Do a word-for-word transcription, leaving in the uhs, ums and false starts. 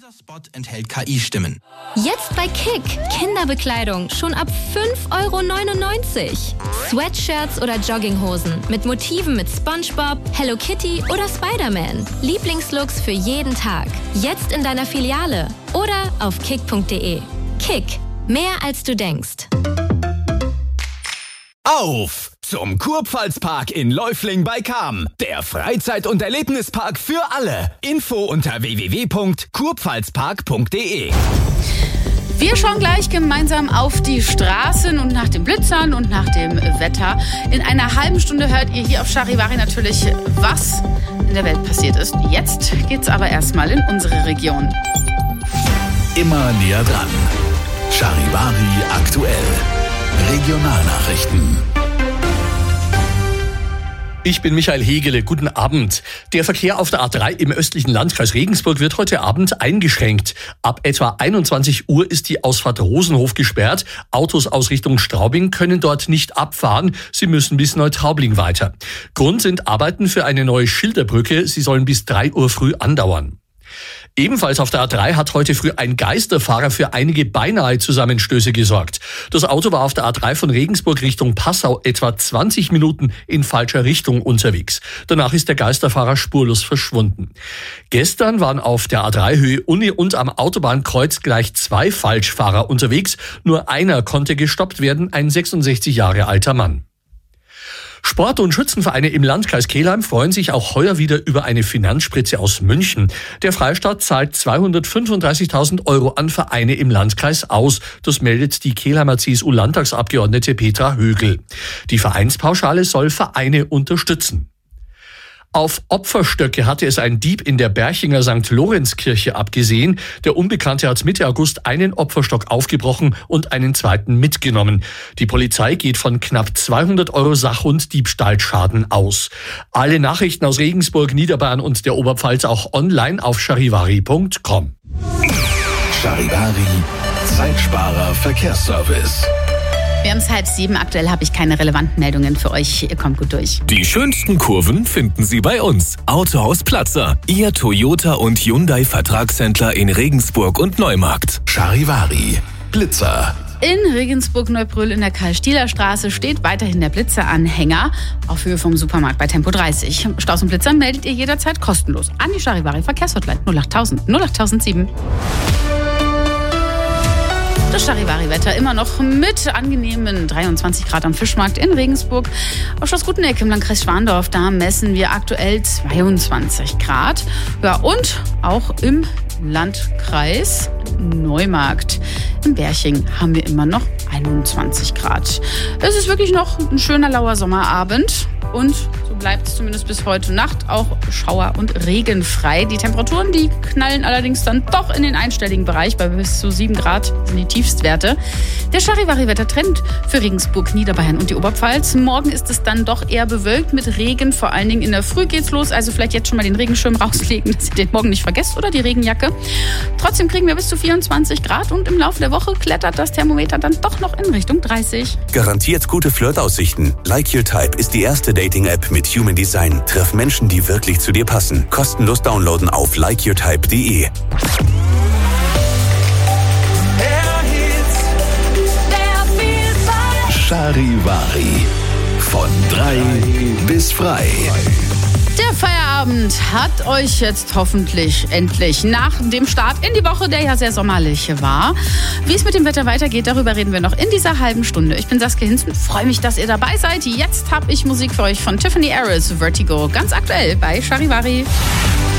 Dieser Spot enthält K I-Stimmen. Jetzt bei Kick. Kinderbekleidung schon ab fünf Euro neunundneunzig. Sweatshirts oder Jogginghosen mit Motiven mit SpongeBob, Hello Kitty oder Spider-Man. Lieblingslooks für jeden Tag. Jetzt in deiner Filiale oder auf kick punkt de. Kick. Mehr als du denkst. Auf zum Kurpfalzpark in Läufling bei Cham. Der Freizeit- und Erlebnispark für alle. Info unter w w w punkt kurpfalzpark punkt de. Wir schauen gleich gemeinsam auf die Straßen und nach den Blitzern und nach dem Wetter. In einer halben Stunde hört ihr hier auf Charivari natürlich, was in der Welt passiert ist. Jetzt geht's aber erstmal in unsere Region. Immer näher dran. Charivari aktuell. Regionalnachrichten. Ich bin Michael Hegele. Guten Abend. Der Verkehr auf der A drei im östlichen Landkreis Regensburg wird heute Abend eingeschränkt. Ab etwa einundzwanzig Uhr ist die Ausfahrt Rosenhof gesperrt. Autos aus Richtung Straubing können dort nicht abfahren. Sie müssen bis Neutraubling weiter. Grund sind Arbeiten für eine neue Schilderbrücke. Sie sollen bis drei Uhr früh andauern. Ebenfalls auf der A drei hat heute früh ein Geisterfahrer für einige beinahe Zusammenstöße gesorgt. Das Auto war auf der A drei von Regensburg Richtung Passau etwa zwanzig Minuten in falscher Richtung unterwegs. Danach ist der Geisterfahrer spurlos verschwunden. Gestern waren auf der A drei Höhe Uni und am Autobahnkreuz gleich zwei Falschfahrer unterwegs. Nur einer konnte gestoppt werden, ein sechsundsechzig Jahre alter Mann. Sport- und Schützenvereine im Landkreis Kelheim freuen sich auch heuer wieder über eine Finanzspritze aus München. Der Freistaat zahlt zweihundertfünfunddreißigtausend Euro an Vereine im Landkreis aus. Das meldet die Kelheimer C S U-Landtagsabgeordnete Petra Högel. Die Vereinspauschale soll Vereine unterstützen. Auf Opferstöcke hatte es ein Dieb in der Berchinger Sankt Lorenzkirche abgesehen. Der Unbekannte hat Mitte August einen Opferstock aufgebrochen und einen zweiten mitgenommen. Die Polizei geht von knapp zweihundert Euro Sach- und Diebstahlschaden aus. Alle Nachrichten aus Regensburg, Niederbayern und der Oberpfalz auch online auf charivari punkt com. Charivari, Zeitsparer Verkehrsservice. Wir haben es halb sieben. Aktuell habe ich keine relevanten Meldungen für euch. Ihr kommt gut durch. Die schönsten Kurven finden Sie bei uns. Autohaus Platzer, Ihr Toyota und Hyundai Vertragshändler in Regensburg und Neumarkt. Charivari, Blitzer. In Regensburg-Neubrüll in der Karl-Stieler-Straße steht weiterhin der Blitzeranhänger auf Höhe vom Supermarkt bei Tempo dreißig. Staus und Blitzer meldet ihr jederzeit kostenlos an die Charivari Verkehrshotline null achttausend null achttausendsieben. Das Charivari-Wetter immer noch mit angenehmen dreiundzwanzig Grad am Fischmarkt in Regensburg. Auf Schloss Guteneck im Landkreis Schwandorf, da messen wir aktuell zweiundzwanzig Grad. Ja, und auch im Landkreis Neumarkt in Berching haben wir immer noch einundzwanzig Grad. Es ist wirklich noch ein schöner lauer Sommerabend. Und so bleibt es zumindest bis heute Nacht auch schauer- und regenfrei. Die Temperaturen, die knallen allerdings dann doch in den einstelligen Bereich. Bei bis zu sieben Grad sind die Tiefstwerte. Der Charivari-Wettertrend für Regensburg, Niederbayern und die Oberpfalz. Morgen ist es dann doch eher bewölkt mit Regen. Vor allen Dingen in der Früh geht's los. Also vielleicht jetzt schon mal den Regenschirm rauslegen, dass ihr den morgen nicht vergesst, oder die Regenjacke. Trotzdem kriegen wir bis zu vierundzwanzig Grad und im Laufe der Woche klettert das Thermometer dann doch noch in Richtung dreißig. Garantiert gute Flirtaussichten. Like Your Type ist die erste Dating-App mit Human Design. Treff Menschen, die wirklich zu dir passen. Kostenlos downloaden auf like your type punkt de. Charivari. Von drei bis frei. Der Feierabend hat euch jetzt hoffentlich endlich nach dem Start in die Woche, der ja sehr sommerlich war. Wie es mit dem Wetter weitergeht, darüber reden wir noch in dieser halben Stunde. Ich bin Saskia Hinzen, freue mich, dass ihr dabei seid. Jetzt habe ich Musik für euch von Tiffany Harris, Vertigo, ganz aktuell bei Charivari.